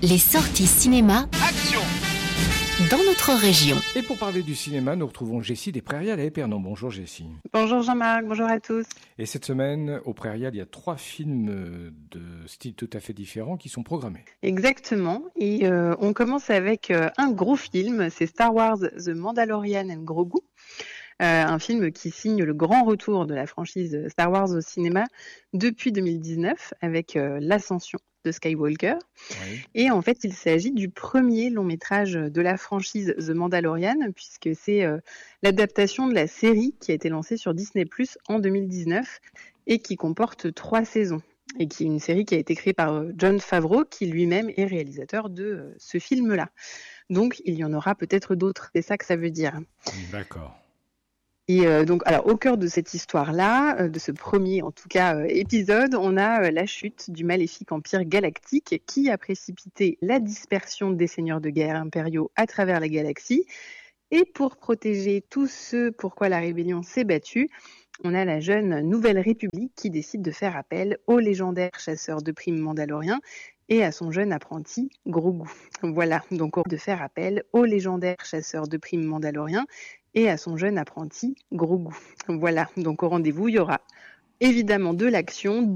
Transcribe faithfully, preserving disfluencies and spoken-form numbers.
Les sorties cinéma Action dans notre région. Et pour parler du cinéma, nous retrouvons Jessie des Prairiales à Épernon. Bonjour Jessie. Bonjour Jean-Marc, bonjour à tous. Et cette semaine, au Prairiales, il y a trois films de style tout à fait différents qui sont programmés. Exactement, et euh, on commence avec euh, un gros film, c'est Star Wars The Mandalorian and Grogu. Euh, un film qui signe le grand retour de la franchise Star Wars au cinéma depuis deux mille dix-neuf avec euh, l'ascension de Skywalker. Oui. Et en fait, il s'agit du premier long métrage de la franchise The Mandalorian, puisque c'est euh, l'adaptation de la série qui a été lancée sur Disney plus en deux mille dix-neuf et qui comporte trois saisons. Et qui est une série qui a été créée par Jon Favreau, qui lui-même est réalisateur de euh, ce film-là. Donc, il y en aura peut-être d'autres, c'est ça que ça veut dire. D'accord. Et euh, donc, alors, au cœur de cette histoire-là, euh, de ce premier, en tout cas, euh, épisode, on a euh, la chute du maléfique empire galactique qui a précipité la dispersion des seigneurs de guerre impériaux à travers la galaxie. Et pour protéger tous ceux pourquoi la rébellion s'est battue, on a la jeune Nouvelle République qui décide de faire appel au légendaire chasseur de primes mandalorien et à son jeune apprenti Grogu. Voilà, donc de faire appel au légendaire chasseur de primes mandalorien et à son jeune apprenti Grogu. Voilà, donc au rendez-vous, il y aura évidemment de l'action,